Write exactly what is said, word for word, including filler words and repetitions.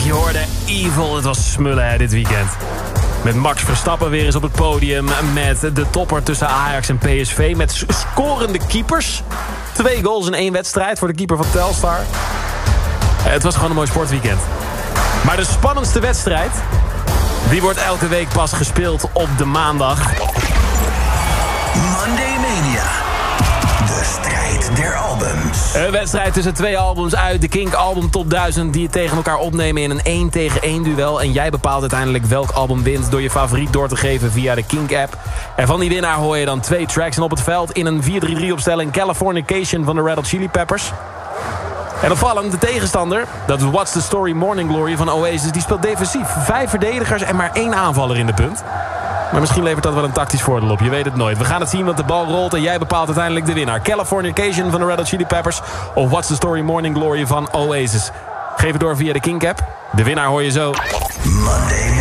Je hoorde Evil, het was smullen hè, dit weekend. Met Max Verstappen weer eens op het podium. Met de topper tussen Ajax en P S V. Met scorende keepers. Twee goals in één wedstrijd voor de keeper van Telstar. Het was gewoon een mooi sportweekend. Maar de spannendste wedstrijd... die wordt elke week pas gespeeld op de maandag. Monday Mania. De strijd der albums. Een wedstrijd tussen twee albums uit de Kink Album Top duizend... die het tegen elkaar opnemen in een één tegen één duel. En jij bepaalt uiteindelijk welk album wint... door je favoriet door te geven via de Kink-app. En van die winnaar hoor je dan twee tracks. En op het veld in een vier drie drie opstelling... Californication van de Red Hot Chili Peppers. En opvallend, de tegenstander, dat is What's the Story Morning Glory van Oasis... die speelt defensief. Vijf verdedigers en maar één aanvaller in de punt. Maar misschien levert dat wel een tactisch voordeel op. Je weet het nooit. We gaan het zien, want de bal rolt en jij bepaalt uiteindelijk de winnaar. Californication van de Red Hot Chili Peppers... of What's the Story Morning Glory van Oasis. Geef het door via de Kink-app. De winnaar hoor je zo. Monday